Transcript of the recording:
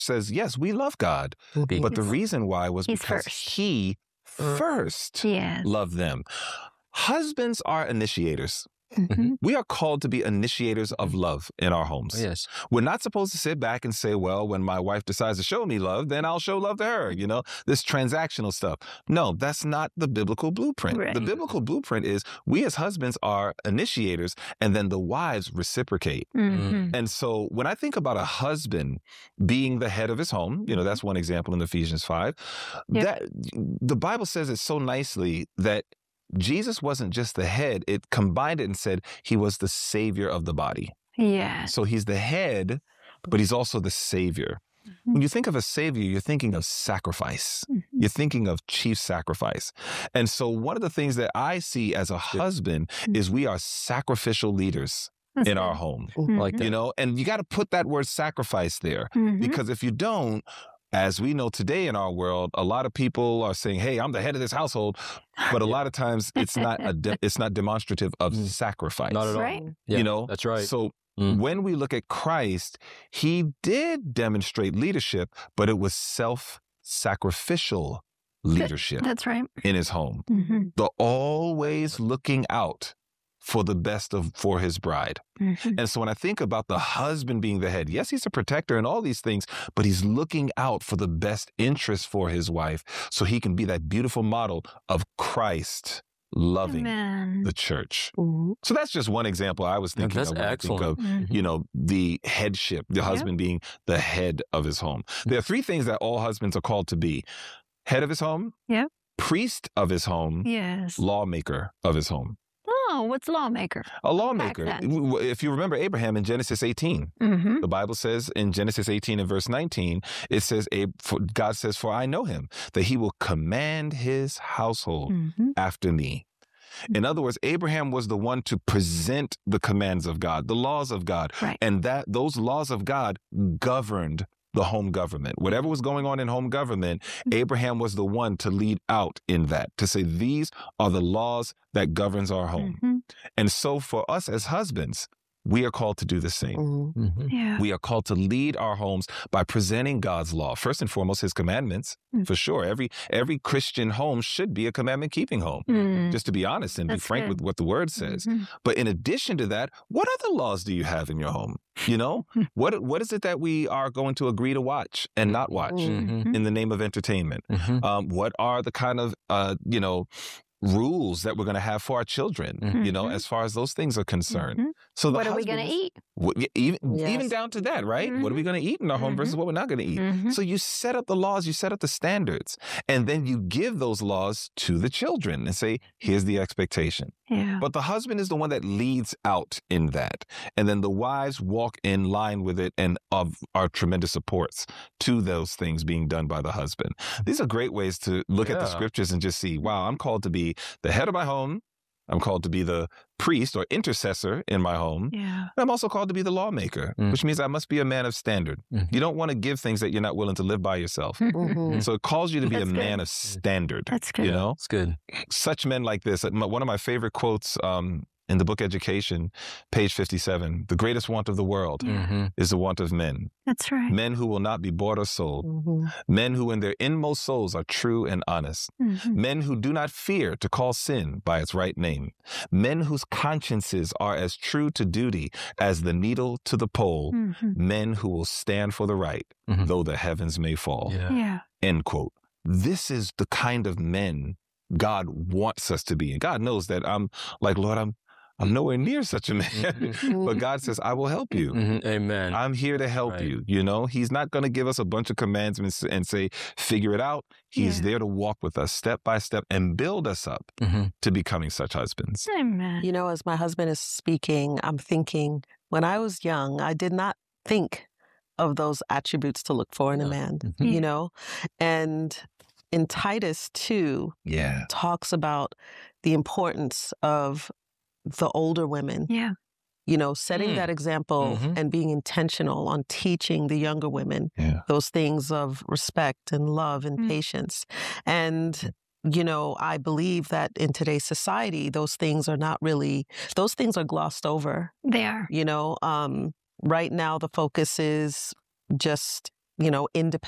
says, yes, we love God. But the reason why was He's because first. he first Yes. loved them. Husbands are initiators. Mhm. We are called to be initiators of love in our homes. Yes. We're not supposed to sit back and say, well, when my wife decides to show me love, then I'll show love to her, this transactional stuff. No, that's not the biblical blueprint. Right. The biblical blueprint is we as husbands are initiators, and then the wives reciprocate. Mhm. And so when I think about a husband being the head of his home, that's one example in Ephesians 5, Yep. that the Bible says it so nicely that Jesus wasn't just the head. It combined it and said he was the savior of the body. Yes. So he's the head, but he's also the savior. When you think of a savior, you're thinking of sacrifice. You're thinking of chief sacrifice. And so one of the things that I see as a husband is we are sacrificial leaders That's in good. our home. Like that. And you got to put that word sacrifice there, Mhm. because if you don't, as we know today in our world, a lot of people are saying, hey, I'm the head of this household. But a lot of times it's not it's not demonstrative of sacrifice. Not at all. Right. Yeah, that's right. So when we look at Christ, he did demonstrate leadership, but it was self-sacrificial leadership That's right. in his home. Mhm. The always looking out for the best for his bride. Mhm. And so when I think about the husband being the head, yes, he's a protector and all these things, but he's looking out for the best interest for his wife so he can be that beautiful model of Christ loving Amen. the church. Ooh. So that's just one example I was thinking That's of when I think of, Mhm. the headship, the husband being the head of his home. There are three things that all husbands are called to be: head of his home, Yeah. priest of his home, Yes. lawmaker of his home. Oh, what's lawmaker? A lawmaker. Back If you remember Abraham in Genesis 18, Mm-hmm. the Bible says in Genesis 18 and verse 19, it says, God says, for I know him, that he will command his household Mm-hmm. after me. In other words, Abraham was the one to present the commands of God, the laws of God, Right. and that those laws of God governed the home government. Whatever was going on in home government, Abraham was the one to lead out in that, to say these are the laws that governs our home. Mm-hmm. And so for us as husbands, we are called to do the same. Mm-hmm. Yeah. We are called to lead our homes by presenting God's law. First and foremost, his commandments, for sure. Every Christian home should be a commandment-keeping home, Mm. just to be honest and be That's frank good. with what the word says. Mhm. But in addition to that, what other laws do you have in your home? What is it that we are going to agree to watch and not watch Mhm. in the name of entertainment? Mhm. What are the kind of, rules that we're going to have for our children, Mhm. as far as those things are concerned? Mhm. So the What are we going to husbands- eat? Even down to that, right? What are we going to eat in our home versus what we're not going to eat? Mhm. So you set up the laws, you set up the standards, and then you give those laws to the children and say, here's the expectation. Yeah. But the husband is the one that leads out in that. And then the wives walk in line with it and are tremendous supports to those things being done by the husband. These are great ways to look at the Yeah. scriptures and just see, wow, I'm called to be the head of my home. I'm called to be the priest or intercessor in my home. Yeah. I'm also called to be the lawmaker, which means I must be a man of standard. Mhm. You don't want to give things that you're not willing to live by yourself. So it calls you to be That's a good. man of standard. That's good. It's good. Such men like this. One of my favorite quotes in the book Education, page 57, the greatest want of the world Mm-hmm. is the want of men. That's right. Men who will not be bought or sold. Men who in their inmost souls are true and honest. Mhm. Men who do not fear to call sin by its right name. Men whose consciences are as true to duty as the needle to the pole. Mhm. Men who will stand for the right, Mhm. though the heavens may fall. Yeah. Yeah. End quote. This is the kind of men God wants us to be. And God knows that I'm like, Lord, I'm nowhere near such a man. But God says, I will help you. Mhm. Amen. I'm here to help Right. you. He's not going to give us a bunch of commandments and say, figure it out. He's Yeah. there to walk with us step by step and build us up Mhm. to becoming such husbands. Amen. As my husband is speaking, I'm thinking, when I was young, I did not think of those attributes to look for in a Yeah. man, Mhm. And in Titus 2, Yeah. talks about the importance of the older women, Yeah. setting that example Mhm. and being intentional on teaching the younger women Yeah. those things of respect and love and patience. And, I believe that in today's society, those things are glossed over. They are. Right now, the focus is just, independent